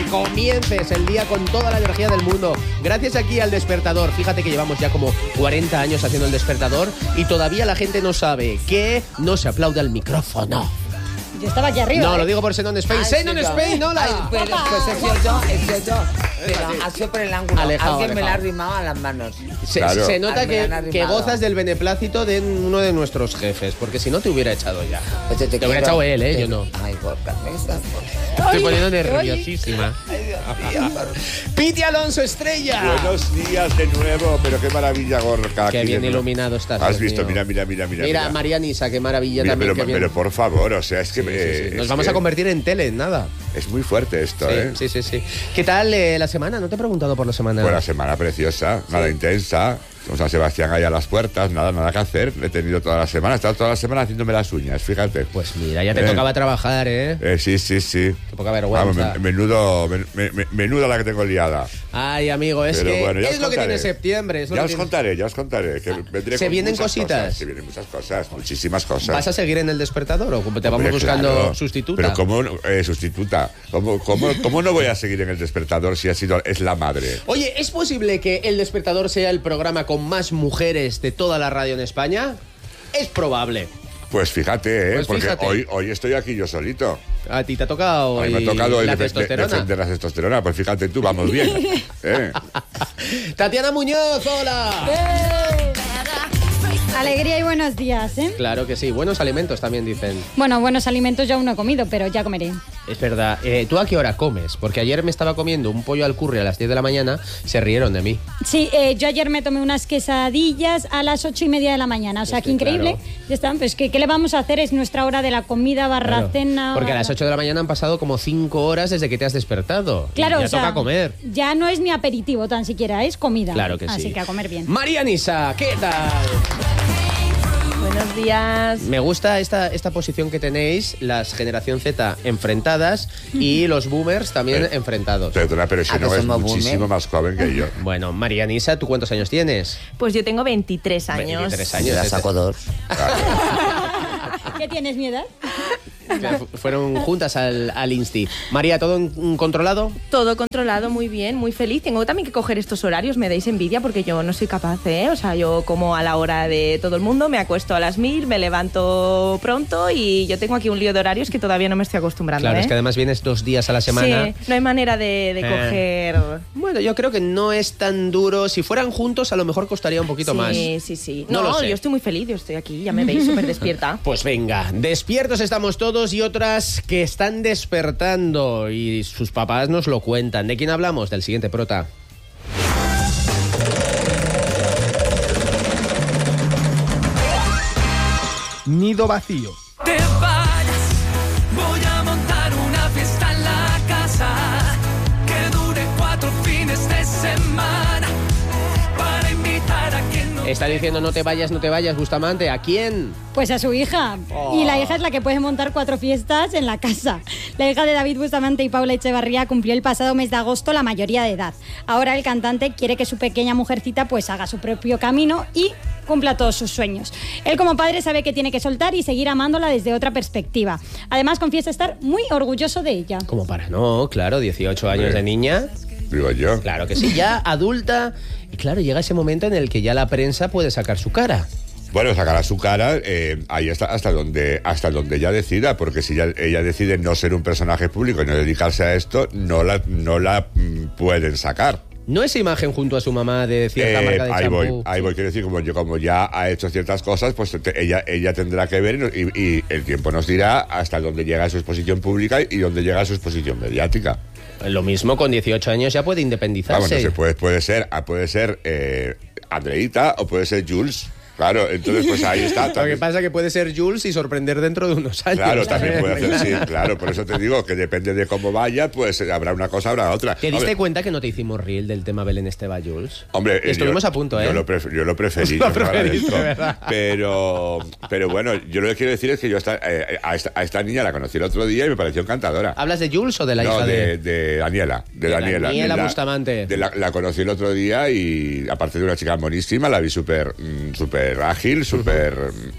comiences el día con toda la energía del mundo. Gracias aquí al despertador. Fíjate que llevamos ya como 40 años haciendo el despertador y todavía la gente no sabe que no se aplaude al micrófono. Yo estaba aquí arriba. No, lo digo por Xenon Spain. ¡Xenon Spain, hola! Pues he sido yo. Pero ha sido por el ángulo. Alguien me la ha arrimado a las manos. Se nota que gozas del beneplácito de uno de nuestros jefes, porque si no te hubiera echado ya. Pues te hubiera echado él, yo no. Ay, Gorka, me estás... Estoy poniendo nerviosísima. Piti Alonso Estrella. Buenos días de nuevo, pero qué maravilla, Gorka. Qué bien iluminado estás. Has visto, mira. Mira, María Nisa, qué maravilla también. Pero por favor, o sea, es que... Sí. Nos vamos a convertir en tele, en nada. Es muy fuerte esto, ¿eh? Sí. ¿Qué tal la semana? ¿No te he preguntado por la semana? Pues la semana preciosa, nada intensa. Con San Sebastián ahí a las puertas, nada que hacer. He tenido toda la semana, he estado toda la semana haciéndome las uñas, fíjate. Pues mira, ya te tocaba trabajar, ¿eh? Sí. Qué poca vergüenza. Menuda la que tengo liada. Ay, amigo, es pero que bueno, es lo que tiene septiembre. Ya os contaré. Que vendré ¿Se con vienen muchas cositas? Cosas, se vienen muchas cosas, muchísimas cosas. ¿Vas a seguir en el despertador o te vamos buscando sustituta? Pero ¿cómo sustituta? ¿Cómo no voy a seguir en el despertador si es la madre? Oye, ¿es posible que el despertador sea el programa con más mujeres de toda la radio en España? Es probable. Pues fíjate, Pues porque fíjate. Hoy estoy aquí yo solito. A ti te ha tocado me ha tocado la defender la testosterona. Pues fíjate tú, vamos bien. Tatiana Muñoz, hola. Alegría y buenos días, ¿eh? Claro que sí, buenos alimentos también dicen. Bueno, buenos alimentos ya aún no he comido, pero ya comeré. Es verdad. ¿Tú a qué hora comes? Porque ayer me estaba comiendo un pollo al curry a las 10 de la mañana, se rieron de mí. Sí, yo ayer me tomé unas quesadillas a las 8:30 de la mañana, o sea, que increíble. Claro. Ya están, pues ¿qué le vamos a hacer? Es nuestra hora de la comida barra cena. Porque a las 8 de la mañana han pasado como 5 horas desde que te has despertado. Claro, y ya o sea, toca comer. Ya no es ni aperitivo tan siquiera, es comida. Claro que sí. Así que a comer bien. María Nisa, ¿qué tal? Buenos días. Me gusta esta posición que tenéis, las generación Z enfrentadas y los boomers también enfrentados. Perdona, pero si no es muchísimo boomer? más joven que yo. Bueno, María Nisa, ¿tú cuántos años tienes? Pues yo tengo 23 años. 23 Yo años. la saco 2. ¿Qué tienes, mi edad? Fueron juntas al Insti. María, ¿todo controlado? Todo controlado, muy bien, muy feliz. Tengo también que coger estos horarios, me dais envidia porque yo no soy capaz, ¿eh? O sea, yo como a la hora de todo el mundo, me acuesto a las 1000, me levanto pronto y yo tengo aquí un lío de horarios que todavía no me estoy acostumbrando, Claro, ¿eh? es que además vienes 2 días a la semana. Sí, no hay manera de coger... Bueno, yo creo que no es tan duro. Si fueran juntos, a lo mejor costaría un poquito más. Sí. No lo sé. Yo estoy muy feliz, yo estoy aquí, ya me veis súper despierta. Pues venga, despiertos estamos todos y otras que están despertando y sus papás nos lo cuentan. ¿De quién hablamos? Del siguiente prota. Nido vacío. Te vayas, voy a montar una fiesta en la casa que dure 4 fines de semana para invitar a quien no. Está diciendo no te vayas, Bustamante. ¿A quién? Pues a su hija. Y la hija es la que puede montar 4 fiestas en la casa. La hija de David Bustamante y Paula Echevarría cumplió el pasado mes de agosto la mayoría de edad. Ahora el cantante quiere que su pequeña mujercita pues haga su propio camino y cumpla todos sus sueños. Él como padre sabe que tiene que soltar y seguir amándola desde otra perspectiva. Además confiesa estar muy orgulloso de ella. Como para no, claro, 18 años de niña. Digo yo. Claro que sí, ya adulta. Y claro, llega ese momento en el que ya la prensa puede sacar su cara. Bueno, sacará su cara ahí hasta donde ella decida, porque si ella decide no ser un personaje público y no dedicarse a esto, no la pueden sacar. ¿No esa imagen junto a su mamá de cierta marca de champú? Ahí voy, quiero decir, como ya ha hecho ciertas cosas, pues ella tendrá que ver y el tiempo nos dirá hasta dónde llega su exposición pública y dónde llega su exposición mediática. Lo mismo, con 18 años ya puede independizarse. Vamos, entonces puede ser Andreita o puede ser Jules. Claro, entonces pues ahí está. Lo que pasa es que puede ser Jules y sorprender dentro de unos años. Claro, también puede hacer, sí, claro. Por eso te digo que depende de cómo vaya, pues habrá una cosa, habrá otra. ¿Te diste cuenta que no te hicimos reel del tema Belén Esteba, Jules? Hombre, estuvimos a punto, ¿eh? Yo lo preferí. Lo preferiste, ¿verdad? Pero bueno, yo lo que quiero decir es que yo a esta niña la conocí el otro día y me pareció encantadora. ¿Hablas de Jules o de la hija de Daniela? De Daniela. Daniela Bustamante. La conocí el otro día y aparte de una chica monísima, la vi súper ágil, súper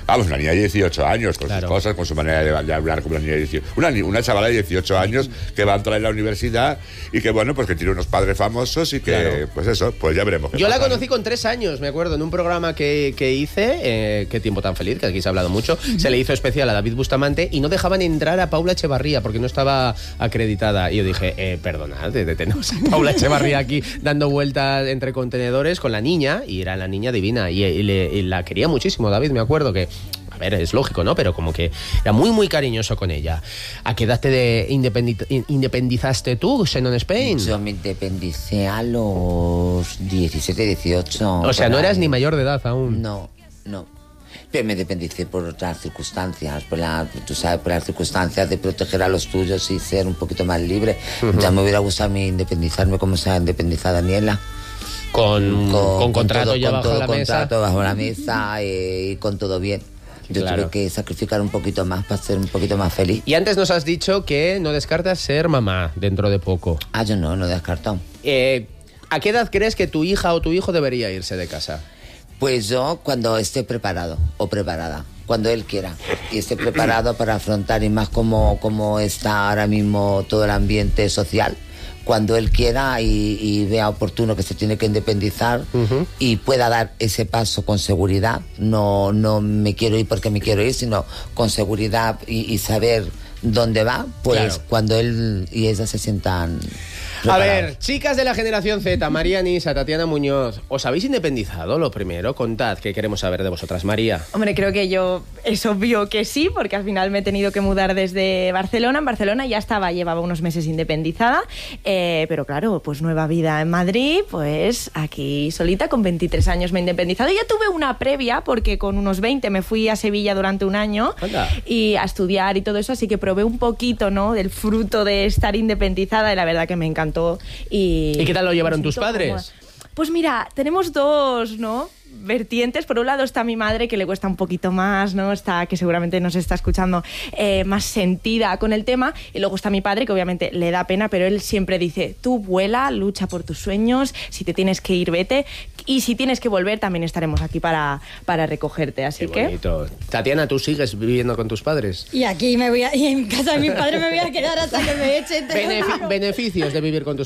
Vamos, una niña de 18 años, con sus cosas, con su manera de hablar como una niña de 18. Una chavala de 18 años que va a entrar en la universidad y que, bueno, pues que tiene unos padres famosos y que, pues eso, pues ya veremos. Yo la conocí con 3 años, me acuerdo, en un programa que hice, Qué tiempo tan feliz, que aquí se ha hablado mucho, se le hizo especial a David Bustamante y no dejaban entrar a Paula Echevarría porque no estaba acreditada. Y yo dije, perdonad, tenemos a Paula Echevarría aquí dando vueltas entre contenedores con la niña, y era la niña divina, y la quería muchísimo, David, me acuerdo que... A ver, es lógico, ¿no? Pero como que era muy, muy cariñoso con ella. ¿A qué edad te independizaste tú, Xenon Spain? Yo me independicé a los 17, 18. O sea, no eras ni mayor de edad aún. No. Pero me independicé por otras circunstancias, tú sabes, por las circunstancias de proteger a los tuyos y ser un poquito más libre. Ya me hubiera gustado a mí independizarme como se ha independizado Daniela. Con contrato ya bajo la mesa. Con contrato bajo la mesa y con todo bien. Yo tuve que sacrificar un poquito más para ser un poquito más feliz. Y antes nos has dicho que no descartas ser mamá dentro de poco. Yo no he descartado. ¿A qué edad crees que tu hija o tu hijo debería irse de casa? Pues yo cuando esté preparado o preparada, cuando él quiera y esté preparado para afrontar, y más como está ahora mismo todo el ambiente social, cuando él quiera y vea oportuno que se tiene que independizar y pueda dar ese paso con seguridad. No me quiero ir porque me quiero ir, sino con seguridad y saber dónde va, pues cuando él y ella se sientan preparados. A ver, chicas de la generación Z, María Nisa, Tatiana Muñoz, ¿os habéis independizado? Lo primero, contad, ¿qué queremos saber de vosotras, María? Hombre, creo que yo es obvio que sí, porque al final me he tenido que mudar desde Barcelona. En Barcelona ya llevaba unos meses independizada, pero claro, pues nueva vida en Madrid, pues aquí solita, con 23 años me he independizado. Ya tuve una previa, porque con unos 20 me fui a Sevilla durante un año y a estudiar y todo eso, así que probé un poquito, ¿no?, del fruto de estar independizada, y la verdad que me encantó. ¿Y qué tal lo llevaron tus padres? Pues mira, tenemos dos, ¿no?, vertientes. Por un lado está mi madre, que le cuesta un poquito más, ¿no?, que seguramente nos está escuchando, más sentida con el tema, y luego está mi padre, que obviamente le da pena, pero él siempre dice, tú vuela, lucha por tus sueños, si te tienes que ir, vete, y si tienes que volver, también estaremos aquí para recogerte, así Qué bonito. Tatiana, ¿tú sigues viviendo con tus padres? Y aquí y en casa de mi padre me voy a quedar hasta que me echen. Beneficios de vivir con tus